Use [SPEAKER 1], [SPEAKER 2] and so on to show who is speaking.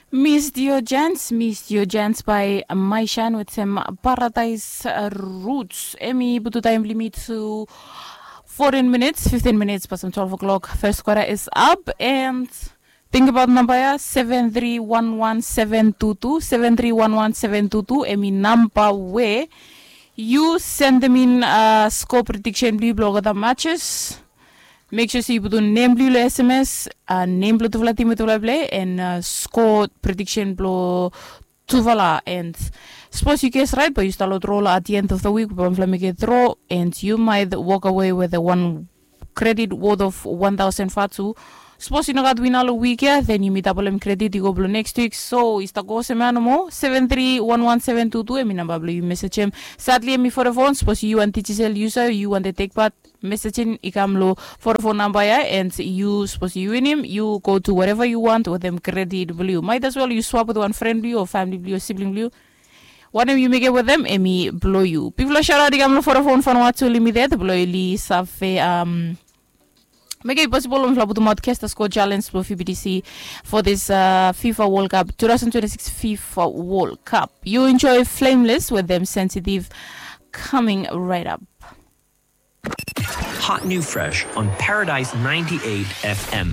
[SPEAKER 1] Miss Diogents by Maishan with some Paradise Roots. Emi Bututime limit to 14 minutes, 15 minutes past 12 o'clock. First quarter is up and think about number 7311722 7311722. Emi number where you send them in score prediction blue blog of the matches. Make sure you put name blue SMS, name blue to team to play, and score prediction blue to and suppose you guess right, but you start to roll at the end of the week, but make draw, and you might walk away with a one credit worth of 1,000 fatu. Suppose you not win all week, then you meet double credit, you go blue next week. So is the go semana mo 7311722. I mean number blue you message him. Sadly, me for the phone. Suppose you want TCL user, you want to take part. Messaging ikamlo for the phone number and you suppose you win him, you go to whatever you want with them credit blue. Might as well you swap with one friend blue or family blue or sibling blue. Whatever you make it with them, Emi blow you. People are shout ikamlo for the phone for what to limit that blow li safe make it possible on Flabutu Modcast the score challenge for FBTC for this FIFA World Cup 2026 FIFA World Cup. You enjoy Flameless with them sensitive coming right up.
[SPEAKER 2] Hot New Fresh on Paradise 98 FM.